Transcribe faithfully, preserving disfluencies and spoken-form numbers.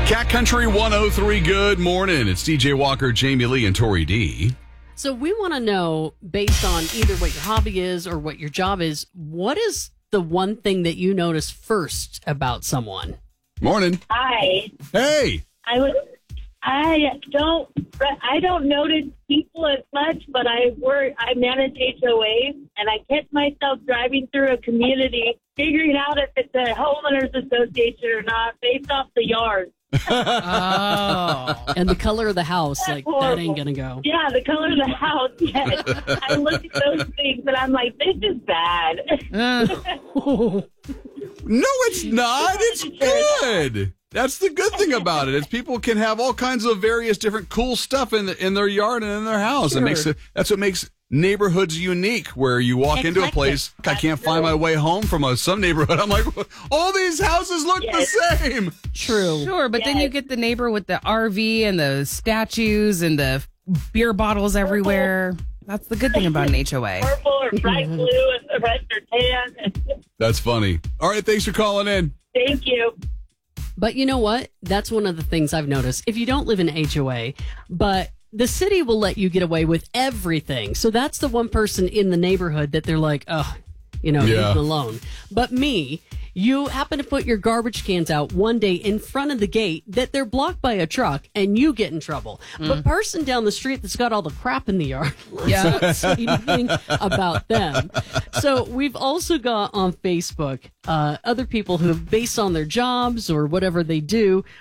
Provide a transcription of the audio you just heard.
Cat Country one oh three, good morning. It's D J Walker, Jamie Lee, and Tori D. So we want to know, based on either what your hobby is or what your job is, what is the one thing that you notice first about someone? Morning. Hi. Hey. I was. I don't. I don't notice people as much, but I work. I manage H O As, and I catch myself driving through a community, figuring out if it's a homeowners association or not, based off the yard. Oh. And the color of the house, That's like, horrible. that ain't going to go. Yeah, the color of the house. Yes. I look at those things, and I'm like, this is bad. No, it's not. It's good. That's the good thing about it. Is people can have all kinds of various different cool stuff in the, in their yard and in their house. Sure. It makes it. That's what makes neighborhoods unique. Where you walk into a place, I can't find my way home from a, some neighborhood. I'm like, all these houses look Yes. the same. True. Sure, but then you get the neighbor with the R V and the statues and the beer bottles everywhere. That's the good thing about an H O A. Purple or bright blue, and the rest are tan. That's funny. All right, thanks for calling in. Thank you. But you know what? That's one of the things I've noticed. If you don't live in H O A, but the city will let you get away with everything. So that's the one person in the neighborhood that they're like, oh, you know, Yeah. leave it alone. But me, you happen to put your garbage cans out one day in front of the gate that they're blocked by a truck and you get in trouble. But person down the street that's got all the crap in the yard, Yeah. let's not say anything about them. So we've also got on Facebook uh, other people who, based on their jobs or whatever they do,